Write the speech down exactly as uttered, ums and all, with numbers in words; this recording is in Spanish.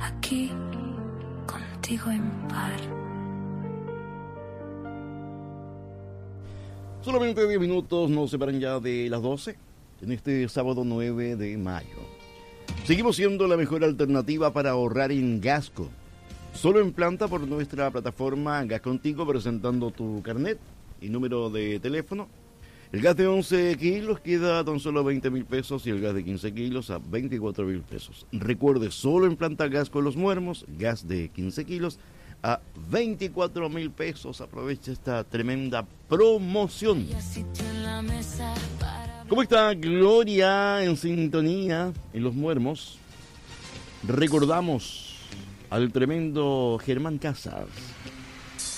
aquí contigo en par. Solamente diez minutos nos separan ya de las doce en este sábado nueve de mayo. Seguimos siendo la mejor alternativa para ahorrar en Gasco. Solo en planta por nuestra plataforma Gas Contigo, presentando tu carnet y número de teléfono. El gas de once kilos queda a tan solo veinte mil pesos y el gas de quince kilos a veinticuatro mil pesos. Recuerde, solo en planta Gasco Los Muermos, gas de quince kilos a veinticuatro mil pesos. Aprovecha esta tremenda promoción. ¿Cómo está Gloria en sintonía en Los Muermos? Recordamos al tremendo Germán Casas.